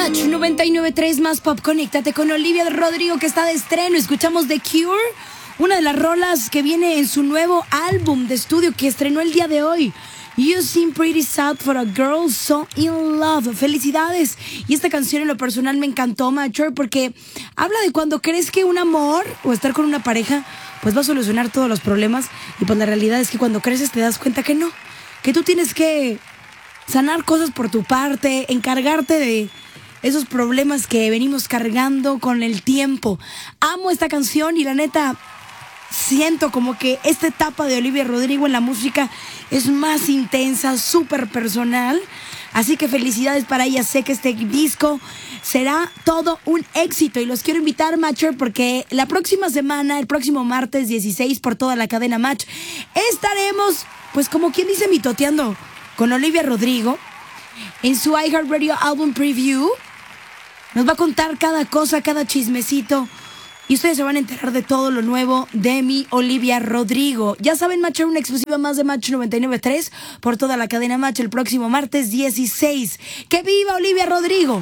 Match 99.3 más pop. Conéctate con Olivia Rodrigo, que está de estreno. Escuchamos The Cure, una de las rolas que viene en su nuevo álbum de estudio que estrenó el día de hoy. You Seem Pretty Sad for a Girl So In Love. Felicidades. Y esta canción en lo personal me encantó, Mature, porque habla de cuando crees que un amor o estar con una pareja pues va a solucionar todos los problemas, y pues la realidad es que cuando creces te das cuenta que no, que tú tienes que sanar cosas por tu parte, encargarte de esos problemas que venimos cargando con el tiempo. Amo esta canción y la neta siento como que esta etapa de Olivia Rodrigo en la música es más intensa, súper personal. Así que felicidades para ella. Sé que este disco será todo un éxito y los quiero invitar, Matcher, porque la próxima semana, el próximo martes 16, por toda la cadena Match, estaremos, pues como quien dice, mitoteando con Olivia Rodrigo en su iHeartRadio Album Preview. Nos va a contar cada cosa, cada chismecito, y ustedes se van a enterar de todo lo nuevo de mi Olivia Rodrigo. Ya saben, Match, una exclusiva más de Match 99.3 por toda la cadena Match el próximo martes 16. ¡Que viva Olivia Rodrigo!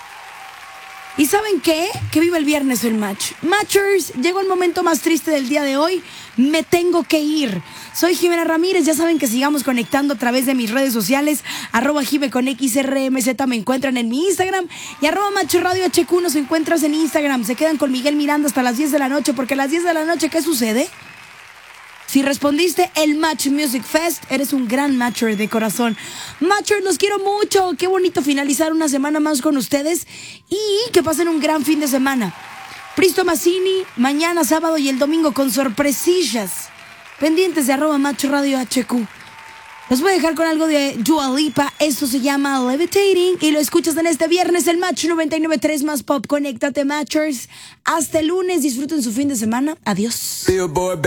¿Y saben qué? Que viva el viernes el Match. Matchers, llegó el momento más triste del día de hoy. Me tengo que ir. Soy Jimena Ramírez. Ya saben que sigamos conectando a través de mis redes sociales. @Jime con XRMZ me encuentran en mi Instagram. Y @MatchRadioHQ nos encuentras en Instagram. Se quedan con Miguel Miranda hasta las 10 de la noche. Porque a las 10 de la noche, ¿qué sucede? Si respondiste el Match Music Fest, eres un gran matcher de corazón. Matchers, los quiero mucho. Qué bonito finalizar una semana más con ustedes. Y que pasen un gran fin de semana. Pristo Mazzini, mañana sábado y el domingo con sorpresillas. Pendientes de @MatchRadioHQ. Los voy a dejar con algo de Dua Lipa. Esto se llama Levitating. Y lo escuchas en este viernes, el Match 99.3 más pop. Conéctate, Matchers. Hasta el lunes. Disfruten su fin de semana. Adiós.